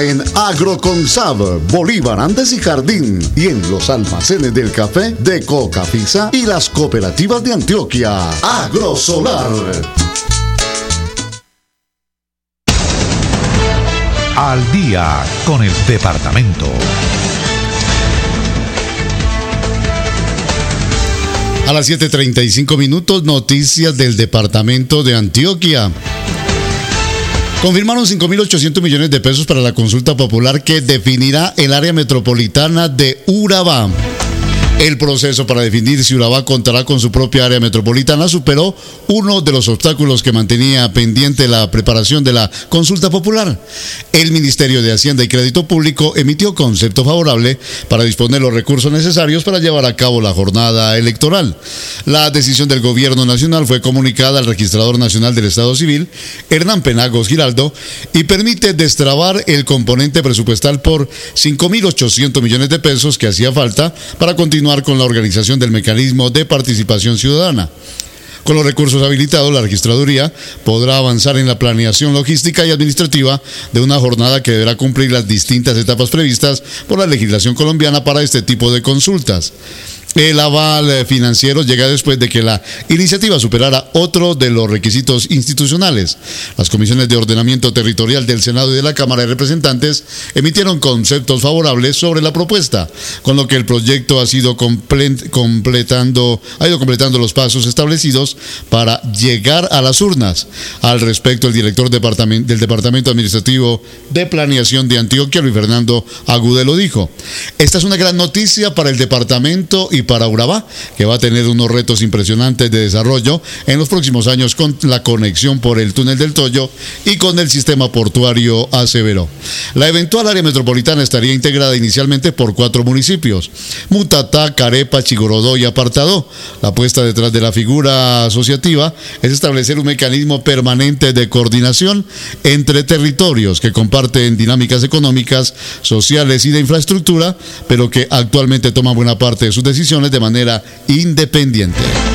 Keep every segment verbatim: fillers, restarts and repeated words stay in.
En Agroconsab, Bolívar, Andes y Jardín, y en los almacenes del café de Cocafisa y las cooperativas de Antioquia. Agrosolar. Al día con el departamento. A las siete treinta y cinco minutos, noticias del departamento de Antioquia. Confirmaron cinco mil ochocientos millones de pesos para la consulta popular que definirá el área metropolitana de Urabá. El proceso para definir si Urabá contará con su propia área metropolitana superó uno de los obstáculos que mantenía pendiente la preparación de la consulta popular. El Ministerio de Hacienda y Crédito Público emitió concepto favorable para disponer los recursos necesarios para llevar a cabo la jornada electoral. La decisión del Gobierno Nacional fue comunicada al Registrador Nacional del Estado Civil, Hernán Penagos Giraldo, y permite destrabar el componente presupuestal por cinco mil ochocientos millones de pesos que hacía falta para continuar con la organización del mecanismo de participación ciudadana. Con los recursos habilitados, la registraduría podrá avanzar en la planeación logística y administrativa de una jornada que deberá cumplir las distintas etapas previstas por la legislación colombiana para este tipo de consultas. El aval financiero llega después de que la iniciativa superara otro de los requisitos institucionales. Las comisiones de ordenamiento territorial del Senado y de la Cámara de Representantes emitieron conceptos favorables sobre la propuesta, con lo que el proyecto ha sido comple- completando, ha ido completando los pasos establecidos para llegar a las urnas. Al respecto, el director departament- del Departamento Administrativo de Planeación de Antioquia, Luis Fernando Agudelo, dijo: esta es una gran noticia para el departamento y para Urabá, que va a tener unos retos impresionantes de desarrollo en los próximos años con la conexión por el túnel del Toyo y con el sistema portuario, aseveró. La eventual área metropolitana estaría integrada inicialmente por cuatro municipios: Mutatá, Carepa, Chigorodó y Apartadó. La apuesta detrás de la figura asociativa es establecer un mecanismo permanente de coordinación entre territorios que comparten dinámicas económicas, sociales y de infraestructura, pero que actualmente toman buena parte de sus decisiones de manera independiente.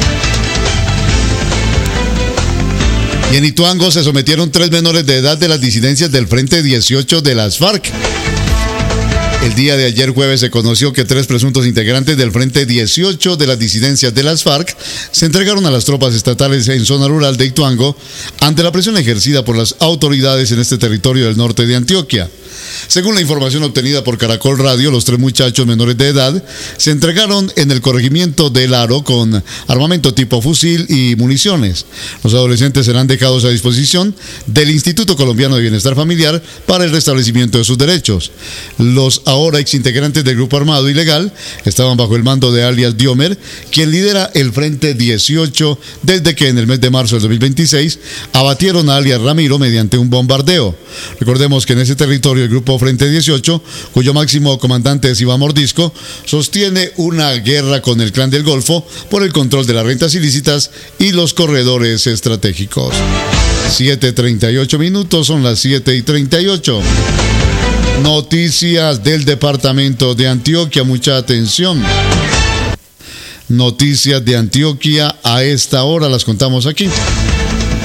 Y en Ituango se sometieron tres menores de edad de las disidencias del Frente dieciocho de las FARC. El día de ayer jueves se conoció que tres presuntos integrantes del Frente dieciocho de las disidencias de las FARC se entregaron a las tropas estatales en zona rural de Ituango ante la presión ejercida por las autoridades en este territorio del norte de Antioquia. Según la información obtenida por Caracol Radio, los tres muchachos menores de edad se entregaron en el corregimiento del Aro con armamento tipo fusil y municiones. Los adolescentes serán dejados a disposición del Instituto Colombiano de Bienestar Familiar para el restablecimiento de sus derechos. Los ahora exintegrantes del grupo armado ilegal estaban bajo el mando de alias Diomer, quien lidera el Frente dieciocho desde que en el mes de marzo del dos mil veintiséis abatieron a alias Ramiro mediante un bombardeo. Recordemos que en ese territorio el grupo Frente dieciocho, cuyo máximo comandante es Iván Mordisco, sostiene una guerra con el Clan del Golfo por el control de las rentas ilícitas y los corredores estratégicos. siete treinta y ocho minutos, son las siete y treinta y ocho. Noticias del departamento de Antioquia, mucha atención. Noticias de Antioquia a esta hora las contamos aquí.